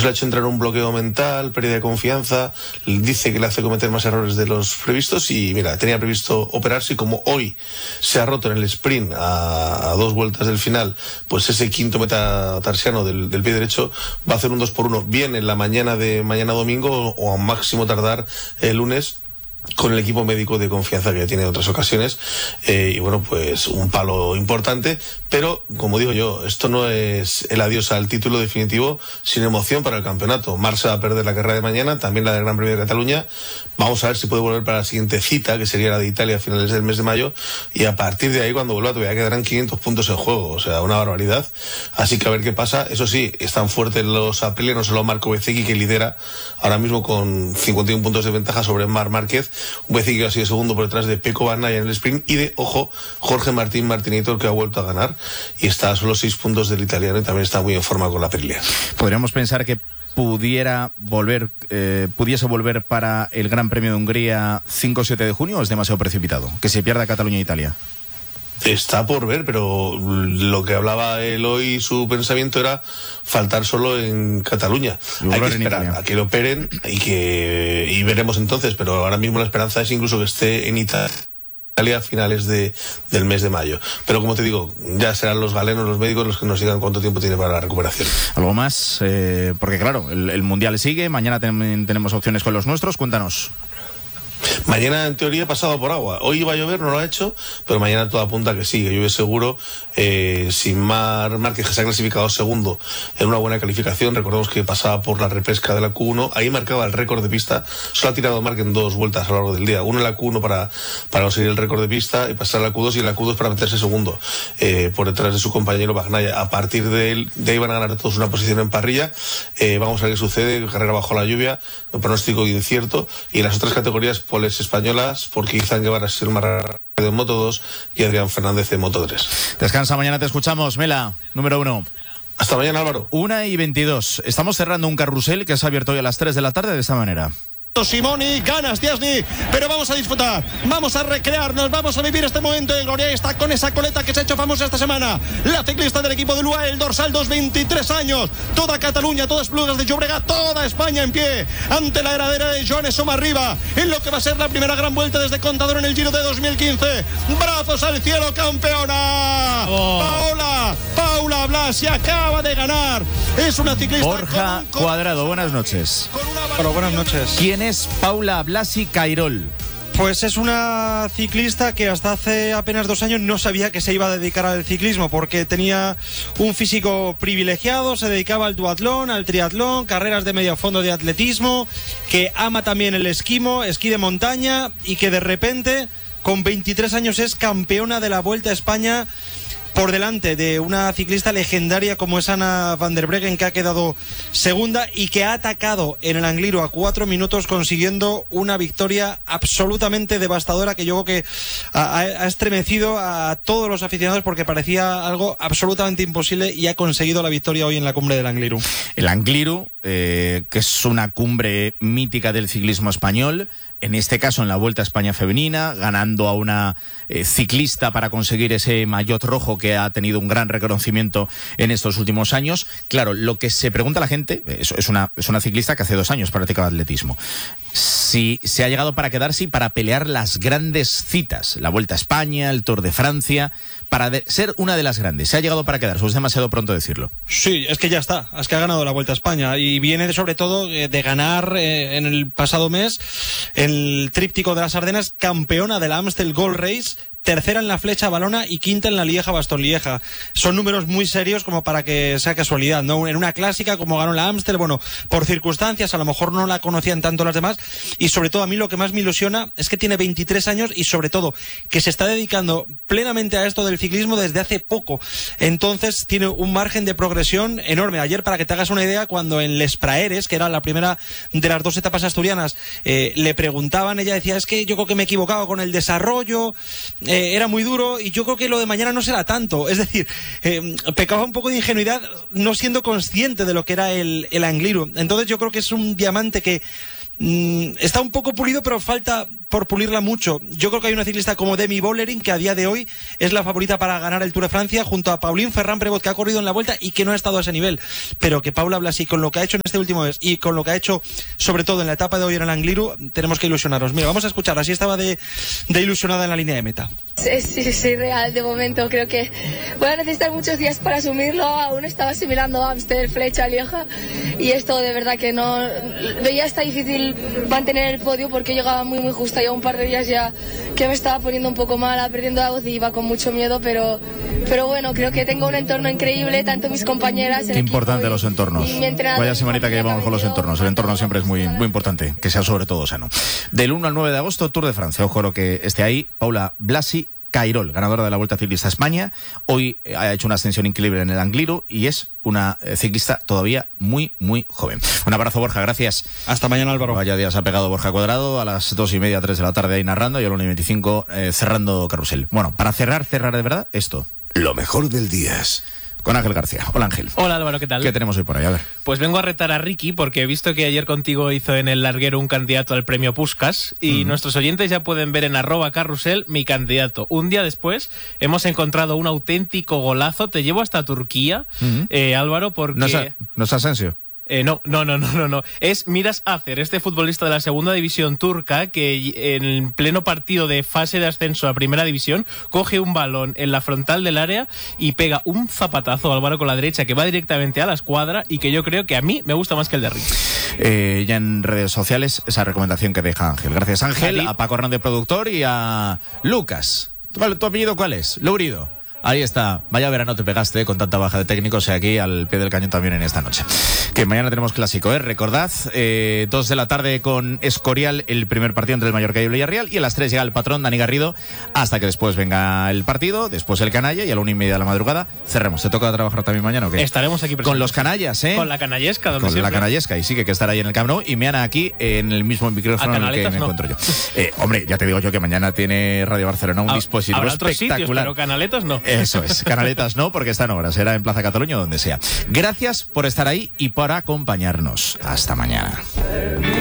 Eso le ha hecho entrar en un bloqueo mental, pérdida de confianza, dice que le hace cometer más errores de los previstos y mira, tenía previsto operarse y como hoy se ha roto en el sprint a 2 vueltas del final, pues ese quinto metatarsiano del pie derecho va a hacer un 2x1 bien en la mañana de mañana domingo o a máximo tardar el lunes, con el equipo médico de confianza que ya tiene en otras ocasiones, y bueno, pues un palo importante, pero como digo yo, esto no es el adiós al título definitivo sin emoción para el campeonato. Marc se va a perder la carrera de mañana, también la del Gran Premio de Cataluña, vamos a ver si puede volver para la siguiente cita, que sería la de Italia a finales del mes de mayo, y a partir de ahí cuando vuelva todavía quedarán 500 puntos en juego, o sea, una barbaridad, así que a ver qué pasa. Eso sí, están fuertes los Aprilia, no solo Marco Bezzecchi, que lidera ahora mismo con 51 puntos de ventaja sobre Marc Márquez, un Bezzecchi que ha sido segundo por detrás de Pecco Bagnaia en el sprint y de, ojo, Jorge Martín Martinator, que ha vuelto a ganar y está a solo 6 puntos del italiano y también está muy en forma con la Aprilia. Podríamos pensar que pudiese volver para el Gran Premio de Hungría 5 o 7 de junio, o es demasiado precipitado que se pierda Cataluña e Italia. Está por ver, pero lo que hablaba él hoy, su pensamiento era faltar solo en Cataluña. Hay que esperar a que lo operen y veremos entonces, pero ahora mismo la esperanza es incluso que esté en Italia a finales del mes de mayo. Pero como te digo, ya serán los galenos, los médicos, los que nos digan cuánto tiempo tiene para la recuperación. ¿Algo más? Porque claro, el Mundial sigue, mañana también tenemos opciones con los nuestros, cuéntanos. Mañana en teoría pasado por agua. Hoy iba a llover, no lo ha hecho, pero mañana todo apunta a que sí, que llueve seguro. Sin Marc Márquez, que se ha clasificado segundo en una buena calificación. Recordemos que pasaba por la repesca de la Q1, ahí marcaba el récord de pista. Solo ha tirado Marc en 2 vueltas a lo largo del día, uno en la Q1 para conseguir el récord de pista y pasar a la Q2, y en la Q2 para meterse segundo por detrás de su compañero Bagnaia. A partir de ahí van a ganar todos una posición en parrilla. Vamos a ver qué sucede, carrera bajo la lluvia, un pronóstico incierto, y en las otras categorías poles españolas, porque Izan Guevara es el más rápido en Moto 2 y Adrián Fernández en Moto 3. Descansa, mañana te escuchamos. Mela, número 1. Hasta mañana, Álvaro. 1:22. Estamos cerrando un carrusel que se ha abierto hoy a las 3 de la tarde de esta manera. Simoni, ganas Stiasny, pero vamos a disfrutar, vamos a recrearnos, vamos a vivir este momento de gloria. Está con esa coleta que se ha hecho famosa esta semana, la ciclista del equipo de UAE, el dorsal 2, 23 años, toda Cataluña, todas Esplugues de Llobregat, toda España en pie, ante la heredera de Joan Somarriba, en lo que va a ser la primera gran vuelta desde Contador en el Giro de 2015, brazos al cielo, campeona, Paula Blasi acaba de ganar, es una ciclista. Borja Cuadrado, buenas noches. Bueno, buenas noches. ¿Quién es Paula Blasi Cairol? Pues es una ciclista que hasta hace apenas 2 años no sabía que se iba a dedicar al ciclismo, porque tenía un físico privilegiado, se dedicaba al duatlón, al triatlón, carreras de medio fondo de atletismo, que ama también el esquí de montaña, y que de repente con 23 años es campeona de la Vuelta a España, por delante de una ciclista legendaria como es Anna van der Breggen, que ha quedado segunda y que ha atacado en el Angliru a 4 minutos, consiguiendo una victoria absolutamente devastadora que yo creo que ha estremecido a todos los aficionados, porque parecía algo absolutamente imposible, y ha conseguido la victoria hoy en la cumbre del Angliru. El Angliru, que es una cumbre mítica del ciclismo español, en este caso en la Vuelta a España femenina, ganando a una ciclista para conseguir ese maillot rojo que ha tenido un gran reconocimiento en estos últimos años. Claro, lo que se pregunta la gente, es una ciclista que hace 2 años practicaba atletismo, si se ha llegado para quedarse y para pelear las grandes citas, la Vuelta a España, el Tour de Francia, para ser una de las grandes. ¿Se ha llegado para quedarse o es demasiado pronto decirlo? Sí, es que ya está, es que ha ganado la Vuelta a España, y viene sobre todo de ganar en el pasado mes el tríptico de las Ardenas, campeona de la Amstel Gold Race, tercera en la Flecha Valona y quinta en la Lieja-Bastogne-Lieja. Son números muy serios como para que sea casualidad, ¿no? En una clásica como ganó la Amstel, bueno, por circunstancias, a lo mejor no la conocían tanto las demás, y sobre todo a mí lo que más me ilusiona es que tiene 23 años y sobre todo que se está dedicando plenamente a esto del ciclismo desde hace poco. Entonces tiene un margen de progresión enorme. Ayer, para que te hagas una idea, cuando en Les Praeres, que era la primera de las 2 etapas asturianas, le preguntaban, ella decía, es que yo creo que me he equivocado con el desarrollo, era muy duro, y yo creo que lo de mañana no será tanto. Es decir, pecaba un poco de ingenuidad, no siendo consciente de lo que era el Angliru. Entonces yo creo que es un diamante que está un poco pulido, pero falta por pulirla mucho. Yo creo que hay una ciclista como Demi Vollering que a día de hoy es la favorita para ganar el Tour de Francia, junto a Pauline Ferrand-Prévot, que ha corrido en la Vuelta y que no ha estado a ese nivel, pero que Paula Blasi, con lo que ha hecho en este último mes y con lo que ha hecho sobre todo en la etapa de hoy en el Angliru, tenemos que ilusionarnos. Mira, vamos a escuchar, así estaba de ilusionada en la línea de meta. Sí, real, de momento creo que voy a necesitar muchos días para asumirlo. Aún estaba asimilando Amstel, Flecha, Lieja, y esto de verdad que no veía hasta difícil mantener el podio porque llegaba muy justa, ya un par de días ya que me estaba poniendo un poco mala, perdiendo la voz y iba con mucho miedo, pero bueno, creo que tengo un entorno increíble, tanto mis compañeras, Qué importante los entornos. Vaya semanita que llevamos con los entornos. El entorno siempre es muy importante, que sea sobre todo sano. Del 1 al 9 de agosto, Tour de Francia. Ojo lo que esté ahí, Paula Blasi Cairol, ganadora de la Vuelta Ciclista a España. Hoy ha hecho una ascensión increíble en el Angliru y es una ciclista todavía muy joven. Un abrazo, Borja, gracias. Hasta mañana, Álvaro. Vaya días ha pegado Borja Cuadrado, a las 2:30, 3 de la tarde ahí narrando, y a las 1:25 cerrando carrusel. Bueno, para cerrar de verdad, esto. Lo mejor del día. Con Ángel García. Hola, Ángel. Hola, Álvaro, ¿qué tal? ¿Qué tenemos hoy por ahí? A ver. Pues vengo a retar a Ricky porque he visto que ayer contigo hizo en el larguero un candidato al premio Puskás y nuestros oyentes ya pueden ver en @carrusel mi candidato. Un día después hemos encontrado un auténtico golazo. Te llevo hasta Turquía, Álvaro, porque... ¿No es Asensio? No. Es Miras Acer, este futbolista de la segunda división turca que en pleno partido de fase de ascenso a primera división coge un balón en la frontal del área y pega un zapatazo, Álvaro, con la derecha que va directamente a la escuadra y que yo creo que a mí me gusta más que el de Ricky. Ya en redes sociales esa recomendación que deja Ángel. Gracias, Ángel, a Paco Hernández, productor, y a Lucas. ¿Tu apellido cuál es? Lourido. Ahí está. Vaya verano te pegaste con tanta baja de técnicos aquí al pie del cañón también en esta noche. Que mañana tenemos clásico, recordad, 2 de la tarde con Escorial, el primer partido entre el Mallorca y el Villarreal, y a las 3 llega el patrón Dani Garrido, hasta que después venga el partido, después el canalla, y a la 1:30 de la madrugada cerremos. ¿Te toca trabajar también mañana o qué? Estaremos aquí presentes. Con los canallas, Con la canallesca, donde Con siempre. la canallesca, y sí que hay que estar ahí en el Camp Nou, y me ana aquí en el mismo micrófono en el que me encuentro yo. Hombre, ya te digo yo que mañana tiene Radio Barcelona un dispositivo habrá otros espectacular. sitios, pero canaletas no. Eso es, canaletas no, porque está en obras, será en Plaza Cataluña o donde sea. Gracias por estar ahí y por acompañarnos. Hasta mañana.